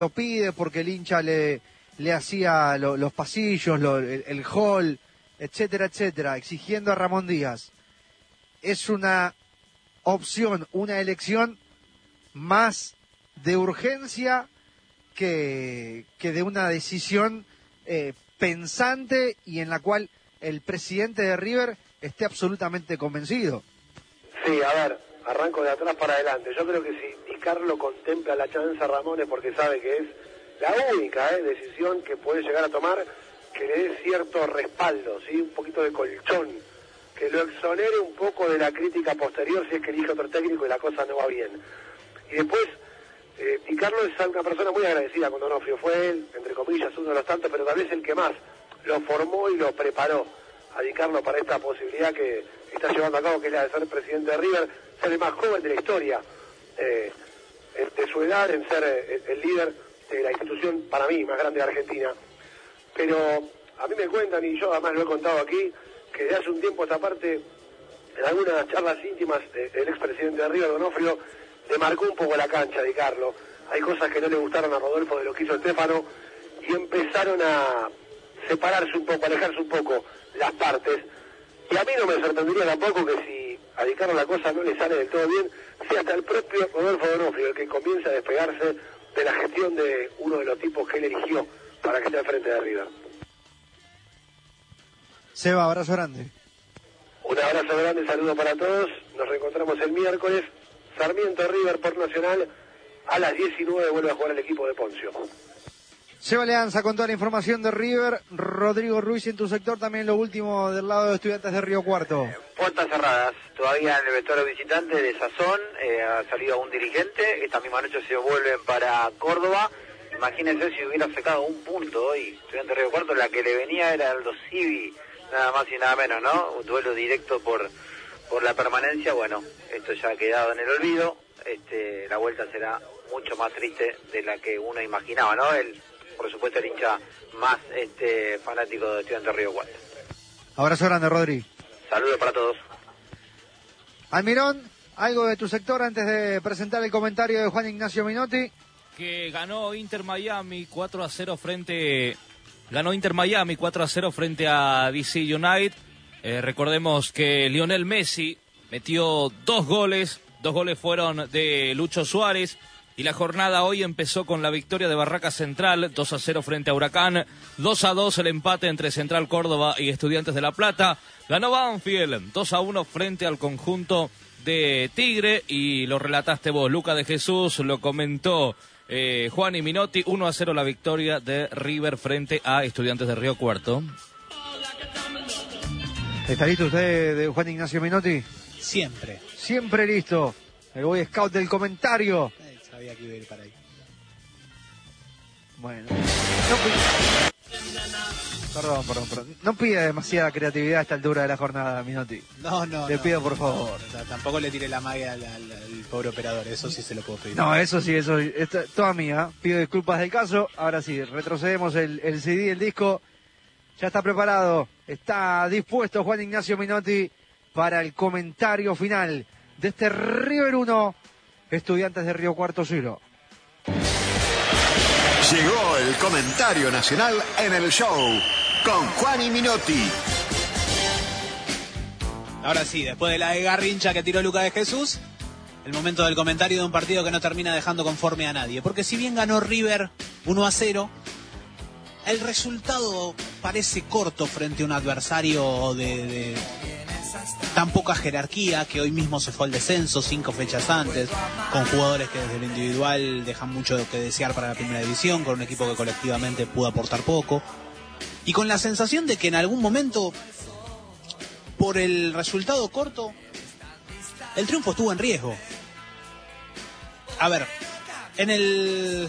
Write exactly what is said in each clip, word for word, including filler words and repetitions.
lo pide porque el hincha le, le hacía lo, los pasillos, lo, el, el hall, etcétera, etcétera, exigiendo a Ramón Díaz. Es una opción, una elección más de urgencia que, que de una decisión eh, pensante y en la cual el presidente de River esté absolutamente convencido. Sí, a ver, arranco de atrás para adelante. Yo creo que si Di Carlo contempla la chanza a Ramón es porque sabe que es la única eh, decisión que puede llegar a tomar que le dé cierto respaldo, ¿sí? Un poquito de colchón, que lo exonere un poco de la crítica posterior si es que elige otro técnico y la cosa no va bien. Y después, eh, Di Carlo es una persona muy agradecida con Donofrio. Fue él, entre comillas, uno de los tantos, pero tal vez el que más lo formó y lo preparó a Di Carlo para esta posibilidad que está llevando a cabo, que es la de ser presidente de River, ser el más joven de la historia, eh, de su edad, en ser eh, el líder de la institución, para mí, más grande de Argentina. Pero a mí me cuentan, y yo además lo he contado aquí, que desde hace un tiempo esta parte, en algunas charlas íntimas, eh, el expresidente de River, Donofrio, le marcó un poco la cancha a Di Carlo. Hay cosas que no le gustaron a Rodolfo de lo que hizo Stefano, y empezaron a separarse un poco, alejarse un poco las partes. Y a mí no me sorprendería tampoco que si a Di Carlo la cosa no le sale del todo bien, sea hasta el propio Rodolfo Donofrio el que comience a despegarse de la gestión de uno de los tipos que él eligió para que esté al frente de River. Seba, abrazo grande. Un abrazo grande, saludo para todos. Nos reencontramos el miércoles. Sarmiento River por Nacional. A las diecinueve vuelve a jugar el equipo de Poncio. Seba Leanza con toda la información de River. Rodrigo Ruiz, en tu sector también lo último del lado de Estudiantes de Río Cuarto. Eh, puertas cerradas, todavía en el vestuario visitante de Sazón, eh, ha salido un dirigente, esta misma noche se vuelven para Córdoba. Imagínense si hubiera sacado un punto hoy, Estudiantes de Río Cuarto, la que le venía era Aldo Civi, nada más y nada menos, ¿no? Un duelo directo por, por la permanencia. Bueno, esto ya ha quedado en el olvido, este, la vuelta será mucho más triste de la que uno imaginaba, ¿no? El por supuesto el hincha más este fanático de Estudiantes de Río Cuarto. Abrazo grande, Rodri. Saludos para todos. Almirón, algo de tu sector antes de presentar el comentario de Juan Ignacio Minotti. Que ganó Inter Miami cuatro a cero frente ganó Inter Miami cuatro a cero frente a D C United. Eh, recordemos que Lionel Messi metió dos goles, dos goles fueron de Lucho Suárez. Y la jornada hoy empezó con la victoria de Barraca Central, dos a cero frente a Huracán, dos a dos el empate entre Central Córdoba y Estudiantes de La Plata. Ganó Banfield, dos a uno frente al conjunto de Tigre, y lo relataste vos, Luca de Jesús, lo comentó eh, Juan y Minotti, uno a cero la victoria de River frente a Estudiantes de Río Cuarto. ¿Está listo usted, de Juan Ignacio Minotti? Siempre. Siempre listo. El Boy Scout del comentario. Sabía que iba a ir para ahí. Bueno. No pide... Perdón, perdón, perdón. No pida demasiada creatividad a esta altura de la jornada, Minotti. No, no. Le no, pido, no, por favor. No, no, tampoco le tire la magia al, al, al pobre operador. Eso sí se lo puedo pedir. No, eso sí, eso es toda mía. Pido disculpas del caso. Ahora sí, retrocedemos el, el C D, el disco. Ya está preparado. Está dispuesto Juan Ignacio Minotti para el comentario final de este River uno. Estudiantes de Río Cuarto cero. Llegó el comentario nacional en el show con Juan y Minotti. Ahora sí, después de la de Garrincha que tiró Luca de Jesús, el momento del comentario de un partido que no termina dejando conforme a nadie. Porque si bien ganó River uno a cero, el resultado parece corto frente a un adversario de... de tan poca jerarquía, que hoy mismo se fue al descenso cinco fechas antes, con jugadores que desde lo individual dejan mucho que desear para la primera división, con un equipo que colectivamente pudo aportar poco, y con la sensación de que en algún momento, por el resultado corto, el triunfo estuvo en riesgo. A ver, en el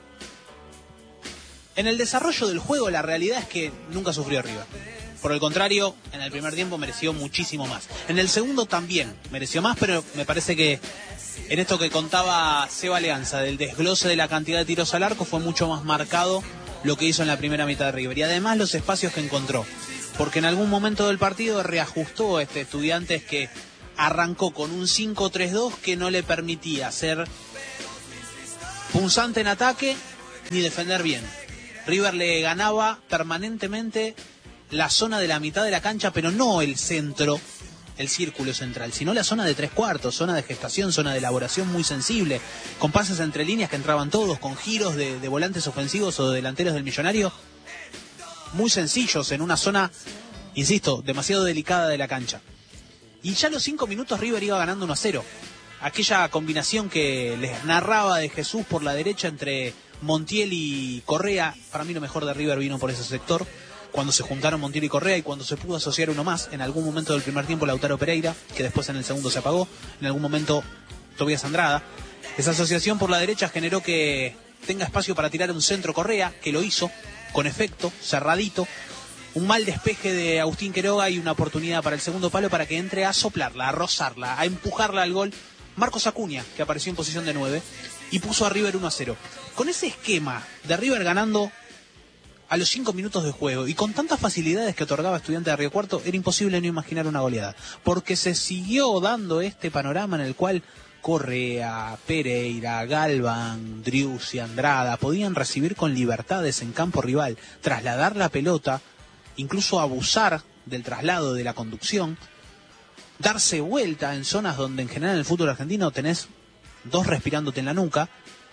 en el desarrollo del juego la realidad es que nunca sufrió River. Por el contrario, en el primer tiempo mereció muchísimo más. En el segundo también mereció más, pero me parece que en esto que contaba Seba Leanza, del desglose de la cantidad de tiros al arco, fue mucho más marcado lo que hizo en la primera mitad de River. Y además los espacios que encontró. Porque en algún momento del partido reajustó a este Estudiantes que arrancó con un cinco tres dos que no le permitía ser punzante en ataque ni defender bien. River le ganaba permanentemente la zona de la mitad de la cancha, pero no el centro, el círculo central, sino la zona de tres cuartos, zona de gestación, zona de elaboración muy sensible, con pases entre líneas que entraban todos, con giros de, de volantes ofensivos o de delanteros del Millonario, muy sencillos en una zona, insisto, demasiado delicada de la cancha. Y ya a los cinco minutos River iba ganando uno a cero. Aquella combinación que les narraba de Jesús por la derecha entre Montiel y Correa, para mí lo mejor de River vino por ese sector, cuando se juntaron Montiel y Correa y cuando se pudo asociar uno más, en algún momento del primer tiempo Lautaro Pereira, que después en el segundo se apagó, en algún momento Tobías Andrada. Esa asociación por la derecha generó que tenga espacio para tirar un centro Correa, que lo hizo, con efecto, cerradito, un mal despeje de Agustín Quiroga y una oportunidad para el segundo palo para que entre a soplarla, a rozarla, a empujarla al gol Marcos Acuña, que apareció en posición de nueve y puso a River uno a cero. Con ese esquema de River ganando a los cinco minutos de juego y con tantas facilidades que otorgaba Estudiantes de Río Cuarto, era imposible no imaginar una goleada, porque se siguió dando este panorama en el cual Correa, Pereira, Galván, Driussi, Andrada podían recibir con libertades en campo rival, trasladar la pelota, incluso abusar del traslado de la conducción, darse vuelta en zonas donde en general en el fútbol argentino tenés dos respirándote en la nuca,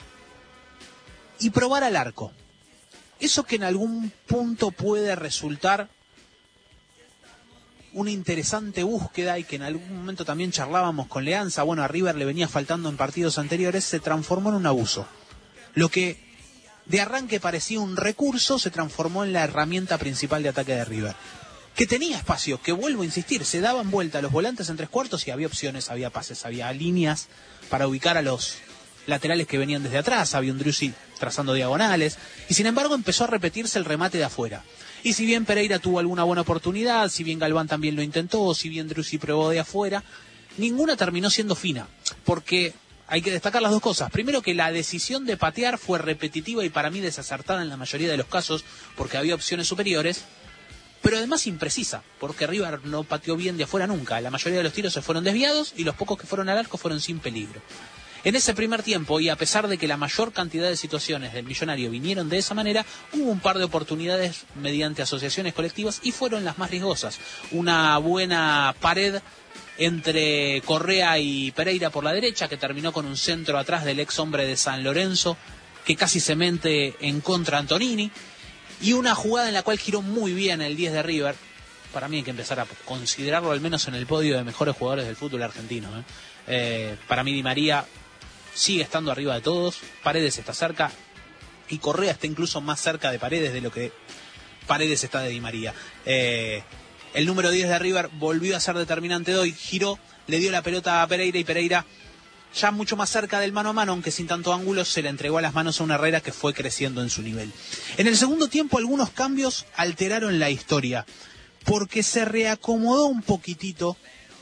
y probar al arco. Eso que en algún punto puede resultar una interesante búsqueda y que en algún momento también charlábamos con Leanza, bueno, a River le venía faltando en partidos anteriores, se transformó en un abuso. Lo que de arranque parecía un recurso se transformó en la herramienta principal de ataque de River, que tenía espacio, que vuelvo a insistir, se daban vuelta los volantes en tres cuartos y había opciones, había pases, había líneas para ubicar a los laterales que venían desde atrás, había un Driussi trazando diagonales, y sin embargo empezó a repetirse el remate de afuera. Y si bien Pereira tuvo alguna buena oportunidad, si bien Galván también lo intentó, si bien Driussi probó de afuera, ninguna terminó siendo fina, porque hay que destacar las dos cosas. Primero, que la decisión de patear fue repetitiva y para mí desacertada en la mayoría de los casos, porque había opciones superiores, pero además imprecisa, porque River no pateó bien de afuera nunca. La mayoría de los tiros se fueron desviados y los pocos que fueron al arco fueron sin peligro. En ese primer tiempo, y a pesar de que la mayor cantidad de situaciones del Millonario vinieron de esa manera, hubo un par de oportunidades mediante asociaciones colectivas y fueron las más riesgosas. Una buena pared entre Correa y Pereira por la derecha, que terminó con un centro atrás del ex hombre de San Lorenzo, que casi se mete en contra Antonini, y una jugada en la cual giró muy bien el diez de River. Para mí hay que empezar a considerarlo al menos en el podio de mejores jugadores del fútbol argentino. ¿eh? Eh, para mí Di María sigue estando arriba de todos, Paredes está cerca y Correa está incluso más cerca de Paredes de lo que Paredes está de Di María. Eh, el número diez de River volvió a ser determinante hoy, giró, le dio la pelota a Pereira y Pereira, ya mucho más cerca del mano a mano, aunque sin tanto ángulo, se le entregó a las manos a un Herrera que fue creciendo en su nivel. En el segundo tiempo algunos cambios alteraron la historia, porque se reacomodó un poquitito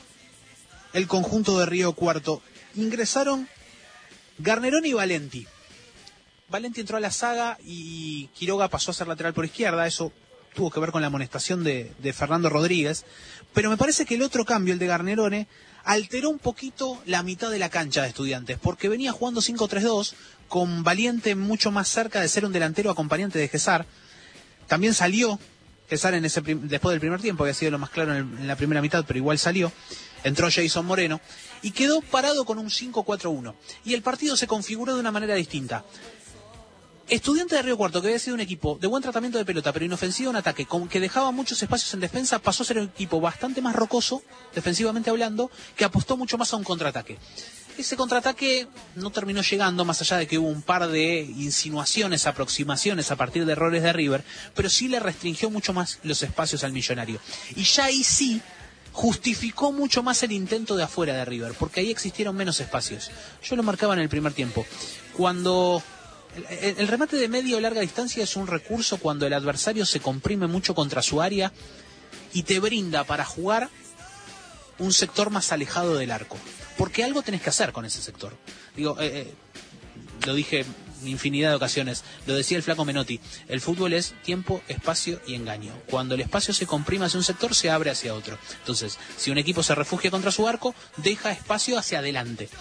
el conjunto de Río Cuarto. Ingresaron Garnerone y Valenti. Valenti entró a la saga y Quiroga pasó a ser lateral por izquierda. Eso tuvo que ver con la amonestación de, de Fernando Rodríguez. Pero me parece que el otro cambio, el de Garnerone, alteró un poquito la mitad de la cancha de Estudiantes, porque venía jugando cinco tres dos, con Valiente mucho más cerca de ser un delantero acompañante de Gesar. También salió Gesar en ese prim- después del primer tiempo, había sido lo más claro en, el, en la primera mitad, pero igual salió. Entró Jason Moreno y quedó parado con un cinco cuatro uno. Y el partido se configuró de una manera distinta. Estudiantes de Río Cuarto, que había sido un equipo de buen tratamiento de pelota, pero inofensivo en ataque, con que dejaba muchos espacios en defensa, pasó a ser un equipo bastante más rocoso, defensivamente hablando, que apostó mucho más a un contraataque. Ese contraataque no terminó llegando, más allá de que hubo un par de insinuaciones, aproximaciones a partir de errores de River, pero sí le restringió mucho más los espacios al Millonario. Y ya ahí sí justificó mucho más el intento de afuera de River, porque ahí existieron menos espacios. Yo lo marcaba en el primer tiempo. Cuando el, el remate de media o larga distancia es un recurso cuando el adversario se comprime mucho contra su área y te brinda para jugar un sector más alejado del arco, porque algo tenés que hacer con ese sector. Digo, eh, eh, lo dije infinidad de ocasiones, lo decía el flaco Menotti, el fútbol es tiempo, espacio y engaño. Cuando el espacio se comprime hacia un sector, se abre hacia otro. Entonces, si un equipo se refugia contra su arco, deja espacio hacia adelante.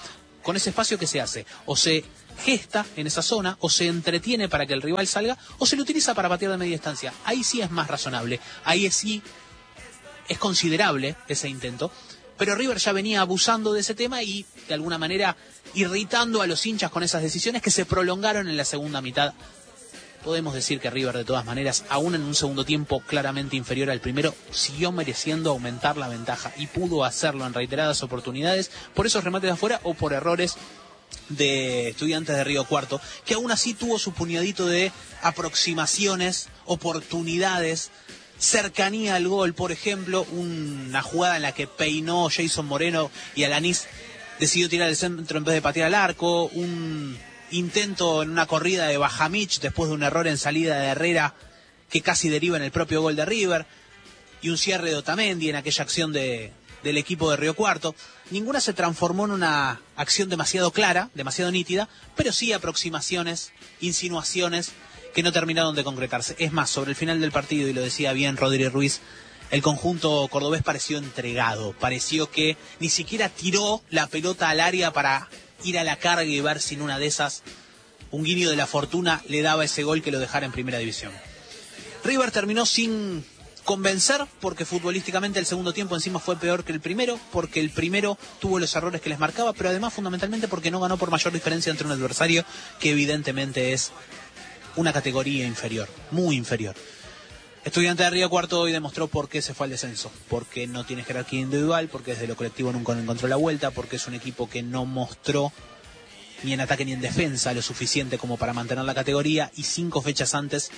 con ese espacio que se hace, o se gesta en esa zona, o se entretiene para que el rival salga, o se lo utiliza para patear de media distancia. Ahí sí es más razonable, ahí sí es considerable ese intento, pero River ya venía abusando de ese tema y de alguna manera irritando a los hinchas con esas decisiones que se prolongaron en la segunda mitad. Podemos decir que River, de todas maneras, aún en un segundo tiempo claramente inferior al primero, siguió mereciendo aumentar la ventaja y pudo hacerlo en reiteradas oportunidades por esos remates de afuera o por errores de Estudiantes de Río Cuarto, que aún así tuvo su puñadito de aproximaciones, oportunidades, cercanía al gol. Por ejemplo, una jugada en la que peinó Jason Moreno y Alanis decidió tirar el centro en vez de patear al arco, un intento en una corrida de Bajamich después de un error en salida de Herrera que casi deriva en el propio gol de River, y un cierre de Otamendi en aquella acción de, del equipo de Río Cuarto. Ninguna se transformó en una acción demasiado clara, demasiado nítida, pero sí aproximaciones, insinuaciones que no terminaron de concretarse. Es más, sobre el final del partido, y lo decía bien Rodríguez Ruiz, el conjunto cordobés pareció entregado, pareció que ni siquiera tiró la pelota al área para ir a la carga y ver si en una de esas un guiño de la fortuna le daba ese gol que lo dejara en primera división. River terminó sin convencer porque futbolísticamente el segundo tiempo encima fue peor que el primero, porque el primero tuvo los errores que les marcaba, pero además fundamentalmente porque no ganó por mayor diferencia entre un adversario que evidentemente es una categoría inferior, muy inferior. Estudiante de Río Cuarto hoy demostró por qué se fue al descenso, porque no tiene jerarquía individual, porque desde lo colectivo nunca encontró la vuelta, porque es un equipo que no mostró ni en ataque ni en defensa lo suficiente como para mantener la categoría, y cinco fechas antes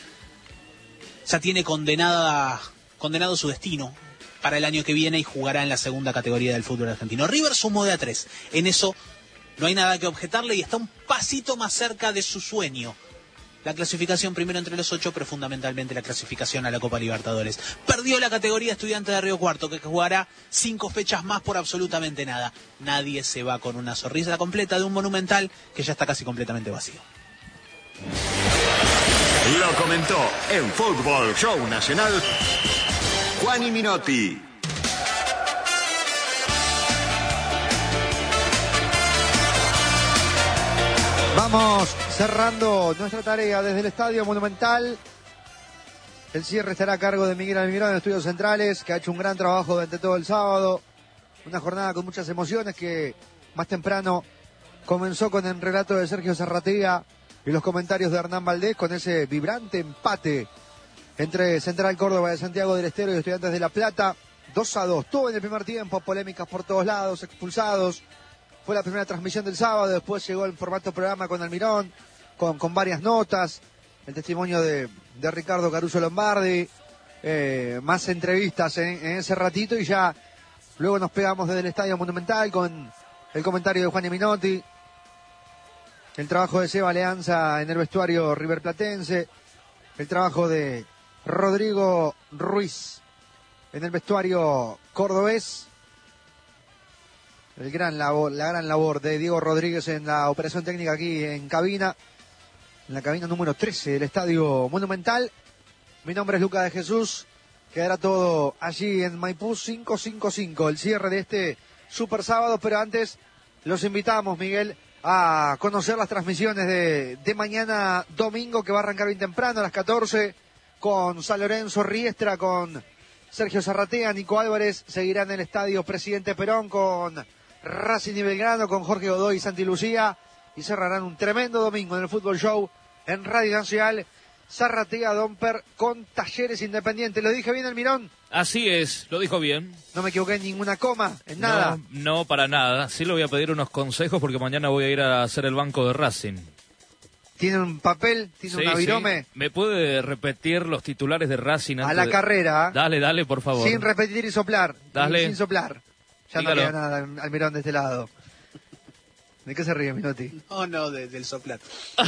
ya tiene condenada, condenado su destino para el año que viene y jugará en la segunda categoría del fútbol argentino. River sumó de a tres, en eso no hay nada que objetarle y está un pasito más cerca de su sueño. La clasificación primero entre los ocho, pero fundamentalmente la clasificación a la Copa Libertadores. Perdió la categoría Estudiante de Río Cuarto, que jugará cinco fechas más por absolutamente nada. Nadie se va con una sonrisa completa de un Monumental que ya está casi completamente vacío. Lo comentó en Fútbol Show Nacional Juani Minotti. Vamos cerrando nuestra tarea desde el Estadio Monumental. El cierre estará a cargo de Miguel Almirón en Estudios Centrales, que ha hecho un gran trabajo durante todo el sábado. Una jornada con muchas emociones que más temprano comenzó con el relato de Sergio Zarratea y los comentarios de Hernán Valdés, con ese vibrante empate entre Central Córdoba de Santiago del Estero y Estudiantes de La Plata. dos a dos. Todo en el primer tiempo, polémicas por todos lados, expulsados. Fue la primera transmisión del sábado, después llegó el formato programa con Almirón, con, con varias notas, el testimonio de, de Ricardo Caruso Lombardi, eh, más entrevistas en, en ese ratito, y ya luego nos pegamos desde el Estadio Monumental con el comentario de Juan Minotti, el trabajo de Seba Alianza en el vestuario riverplatense, el trabajo de Rodrigo Ruiz en el vestuario cordobés, el gran labor, la gran labor de Diego Rodríguez en la operación técnica aquí en cabina, en la cabina número trece del Estadio Monumental. Mi nombre es Lucas de Jesús, quedará todo allí en Maipú cinco cinco cinco, el cierre de este super sábado, pero antes los invitamos, Miguel, a conocer las transmisiones de, de mañana domingo, que va a arrancar bien temprano a las catorce, con San Lorenzo Riestra, con Sergio Zarratea, Nico Álvarez, seguirá en el Estadio Presidente Perón con Racing y Belgrano, con Jorge Godoy y Santi Lucía, y cerrarán un tremendo domingo en el Fútbol Show en Radio Nacional, Zarratea Domper con Talleres Independiente. ¿Lo dije bien, Almirón? Así es, lo dijo bien. No me equivoqué en ninguna coma, en nada. No, no, para nada. Sí le voy a pedir unos consejos porque mañana voy a ir a hacer el banco de Racing. ¿Tiene un papel? ¿Tiene Sí, una virome? sí. ¿Me puede repetir los titulares de Racing? A antes la de- carrera. Dale, dale, por favor. Sin repetir y soplar. Dale. Sin soplar. Ya Dígalo. no queda nada, Almirón, de este lado. ¿De qué se ríe, Minotti? No, no, de- del soplar.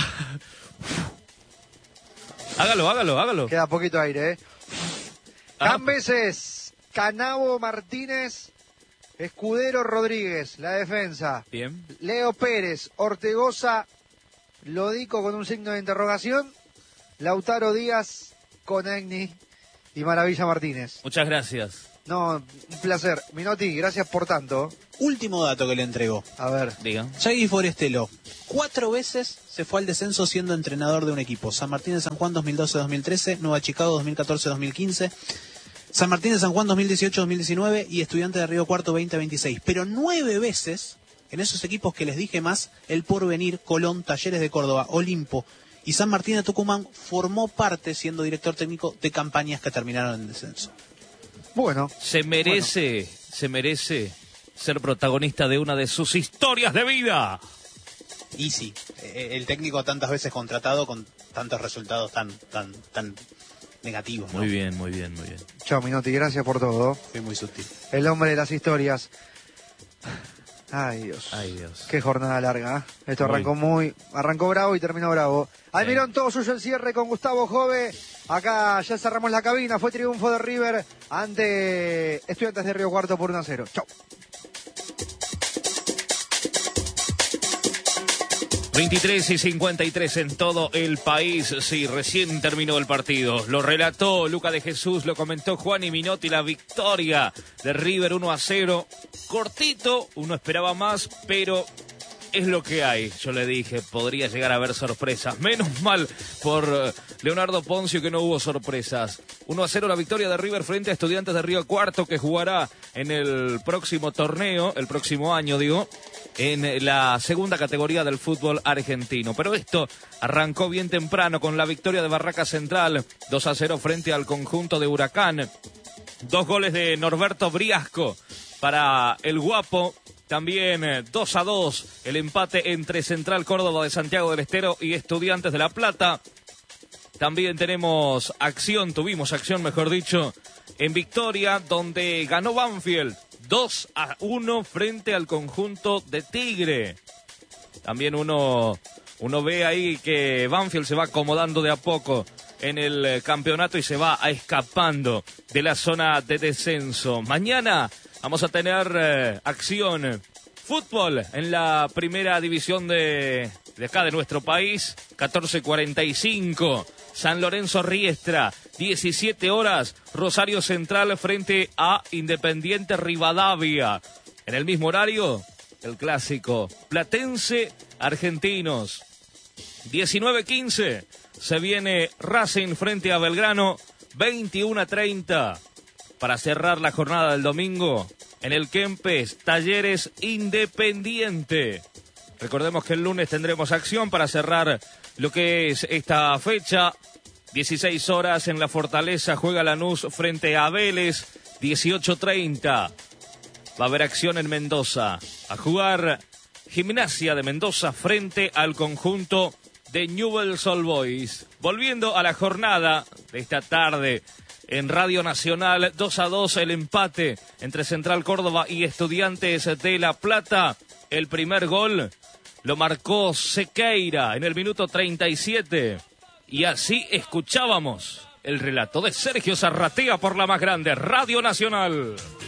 Hágalo, hágalo, hágalo. Queda poquito aire, ¿eh? Ah. Cambeses, Canavo Martínez, Escudero Rodríguez, la defensa. Bien. Leo Pérez, Ortegoza, Lodico con un signo de interrogación, Lautaro Díaz, Conegni y Maravilla Martínez. Muchas gracias. No, un placer. Minotti, gracias por tanto. Último dato que le entregó. A ver. Diga. Yagui Forestelo, cuatro veces se fue al descenso siendo entrenador de un equipo. San Martín de San Juan dos mil doce dos mil trece, Nueva Chicago dos mil catorce dos mil quince, San Martín de San Juan dos mil dieciocho dos mil diecinueve y Estudiantes de Río Cuarto veinte veintiséis. Pero nueve veces en esos equipos que les dije más, El Porvenir, Colón, Talleres de Córdoba, Olimpo y San Martín de Tucumán, formó parte, siendo director técnico, de campañas que terminaron en descenso. Bueno. Se merece, bueno. se merece ser protagonista de una de sus historias de vida. Y sí, el técnico tantas veces contratado con tantos resultados tan tan tan negativos, ¿no? Muy bien, muy bien, muy bien. Chao, Minotti, gracias por todo. Fui muy sutil. El hombre de las historias. Ay, Dios. Ay, Dios. Qué jornada larga, ¿eh? Esto Muy. arrancó muy... Arrancó bravo y terminó bravo. Almirón, todo suyo el cierre con Gustavo Jove. Acá ya cerramos la cabina. Fue triunfo de River ante Estudiantes de Río Cuarto por uno a cero. Chau. veintitrés y cincuenta y tres en todo el país. Sí, recién terminó el partido. Lo relató Luca de Jesús, lo comentó Juan y Minotti. La victoria de River uno a cero. Cortito, uno esperaba más, pero es lo que hay. Yo le dije, podría llegar a haber sorpresas. Menos mal por uh, Leonardo Poncio que no hubo sorpresas. uno a cero la victoria de River frente a Estudiantes de Río Cuarto, que jugará en el próximo torneo, el próximo año, digo, en la segunda categoría del fútbol argentino. Pero esto arrancó bien temprano con la victoria de Barraca Central, dos a cero frente al conjunto de Huracán. Dos goles de Norberto Briasco para el Guapo. También dos a dos el empate entre Central Córdoba de Santiago del Estero y Estudiantes de La Plata. También tenemos acción, tuvimos acción mejor dicho, en Victoria, donde ganó Banfield dos a uno frente al conjunto de Tigre. También uno, uno ve ahí que Banfield se va acomodando de a poco en el campeonato y se va escapando de la zona de descenso. Mañana vamos a tener eh, acción, fútbol en la primera división de, de acá de nuestro país, catorce cuarenta y cinco, San Lorenzo Riestra, diecisiete horas, Rosario Central frente a Independiente Rivadavia. En el mismo horario, el clásico Platense Argentinos. diecinueve quince, se viene Racing frente a Belgrano, veintiuno a treinta. Para cerrar la jornada del domingo, en el Kempes, Talleres Independiente. Recordemos que el lunes tendremos acción para cerrar lo que es esta fecha. dieciséis horas en la Fortaleza juega Lanús frente a Vélez, dieciocho treinta. Va a haber acción en Mendoza. A jugar Gimnasia de Mendoza frente al conjunto de Newell's Old Boys. Volviendo a la jornada de esta tarde en Radio Nacional, dos a dos el empate entre Central Córdoba y Estudiantes de La Plata. El primer gol lo marcó Sequeira en el minuto treinta y siete. Y así escuchábamos el relato de Sergio Zarratea por la más grande, Radio Nacional.